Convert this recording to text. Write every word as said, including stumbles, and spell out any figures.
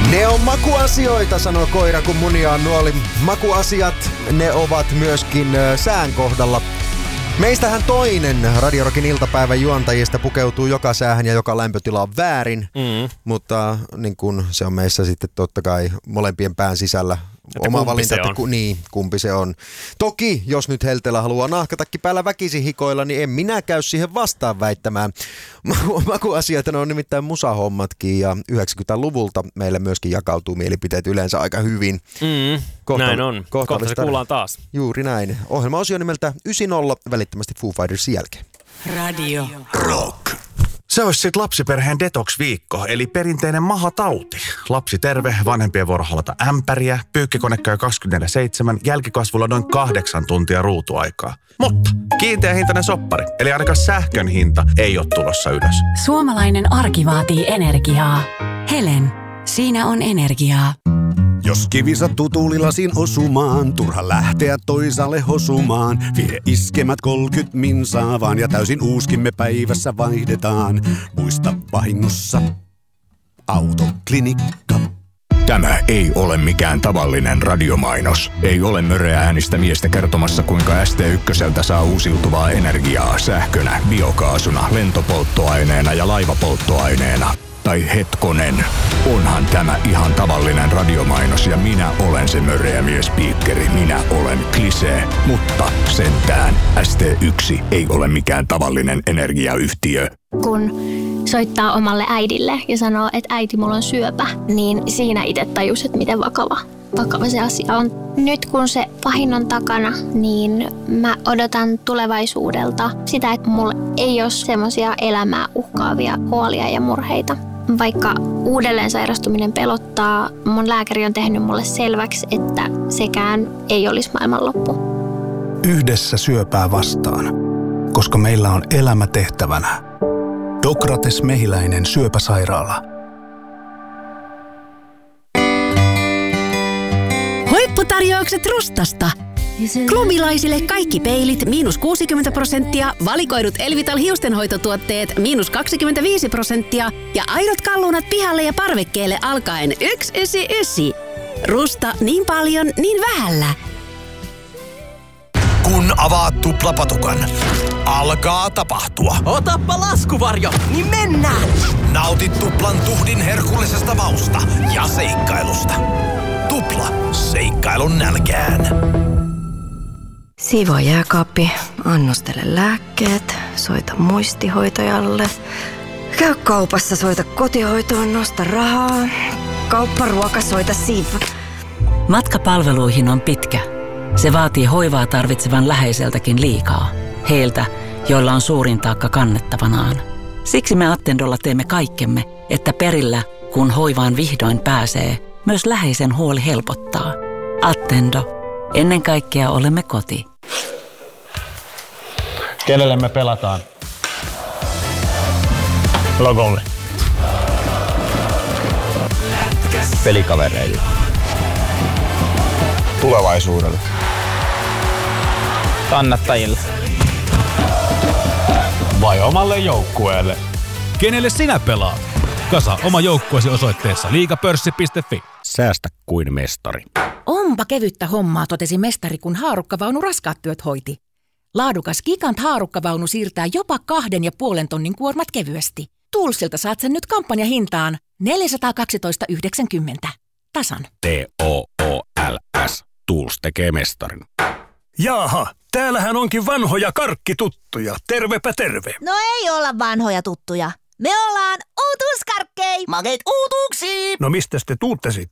Ne on makuasioita, sanoo koira, kun muniaan nuoli. Makuasiat, ne ovat myöskin sään kohdalla. Meistähän toinen Radio Rockin iltapäivän juontajista pukeutuu joka säähän ja joka lämpötilaan väärin, mm. mutta niin kun se on meissä sitten totta kai molempien pään sisällä. Että oma kumpi valinta, se että on. ku, niin, kumpi se on. Toki, jos nyt Heltelä haluaa nahkatakki päällä väkisin hikoilla, niin en minä käy siihen vastaan väittämään. Makuasiat on nimittäin musahommatkin ja yhdeksänkymmentäluvulta meille myöskin jakautuu mielipiteet yleensä aika hyvin. Mm, Kohta, näin on. Kohta, kohta se kuullaan taas. Juuri näin. Ohjelma-osio nimeltä yhdeksänkymmentä välittömästi Foo Fightersin jälkeen. Radio Rock. Se olisi sitten lapsiperheen detox-viikko, eli perinteinen mahatauti. Lapsi terve, vanhempien vuoro halata ämpäriä, pyykkikone käy kaksikymmentäneljä seitsemän, jälkikasvulla noin kahdeksan tuntia ruutuaikaa. Mutta kiinteä hintainen soppari, eli ainakaan sähkön hinta ei ole tulossa ylös. Suomalainen arki vaatii energiaa. Helen, siinä on energiaa. Jos kivi sattuu tuulilasin osumaan, turha lähteä toisaalle hosumaan. Vie iskemät kolkyt minsaa vaan ja täysin uuskimme päivässä vaihdetaan. Muista vahingossa Autoklinikka. Tämä ei ole mikään tavallinen radiomainos. Ei ole möröä äänistä miestä kertomassa, kuinka S T yksi saa uusiutuvaa energiaa sähkönä, biokaasuna, lentopolttoaineena ja laivapolttoaineena. Tai hetkonen, onhan tämä ihan tavallinen radiomainos ja minä olen se möröä miespiikkeri. Minä olen Klisee, mutta sentään S T yksi ei ole mikään tavallinen energiayhtiö. Kun soittaa omalle äidille ja sanoo, että äiti, mulla on syöpä, niin siinä itse tajus, että miten vakava, vakava se asia on. Nyt kun se pahin on takana, niin mä odotan tulevaisuudelta sitä, että mulla ei ole semmoisia elämää uhkaavia huolia ja murheita. Vaikka uudelleen sairastuminen pelottaa, mun lääkäri on tehnyt mulle selväksi, että sekään ei olisi maailmanloppu. Yhdessä syöpää vastaan, koska meillä on elämä tehtävänä. Dokrates Mehiläinen syöpäsairaala. Huipputarjoukset Rustasta. Klubilaisille kaikki peilit miinus kuusikymmentä prosenttia, valikoidut Elvital hiustenhoitotuotteet miinus kaksikymmentäviisi prosenttia ja aidot kallunat pihalle ja parvekkeelle alkaen yksi yhdeksänkymmentäyhdeksän. Rusta niin paljon, niin vähällä. Kun avaat tuplapatukan, alkaa tapahtua. Otappa laskuvarjo, niin mennään! Nautit tuplan tuhdin herkullisesta mausta ja seikkailusta. Tupla, seikkailun nälkään. Siivoo jääkaappi, annostele lääkkeet, soita muistihoitajalle. Käy kaupassa, soita kotihoitoon, nosta rahaa. Kaupparuoka, soita siiv. Matka palveluihin on pitkä. Se vaatii hoivaa tarvitsevan läheiseltäkin liikaa. Heiltä, joilla on suurin taakka kannettavanaan. Siksi me Attendolla teemme kaikkemme, että perillä, kun hoivaan vihdoin pääsee, myös läheisen huoli helpottaa. Attendo. Ennen kaikkea olemme koti. Kenelle me pelataan? Logolle. Pelikavereille. Tulevaisuudelle. Kannattajille. Vai omalle joukkueelle? Kenelle sinä pelaat? Kasa oma joukkueesi osoitteessa liigapörssi piste fi. Säästä kuin mestari. Onpa kevyttä hommaa, totesi mestari, kun haarukkavaunu raskaat työt hoiti. Laadukas Gigant haarukkavaunu siirtää jopa kahden ja puolen tonnin kuormat kevyesti. Toolsilta saat sen nyt kampanjahintaan neljäsataakaksitoista yhdeksänkymmentä. Tasan. T O O L S. Tools tekee mestarin. Jaaha, täällähän onkin vanhoja karkkituttuja. Tervepä terve. No ei olla vanhoja tuttuja. Me ollaan uutuuskarkkei. Makeet uutuuksiin. No mistäs te tuutte sit?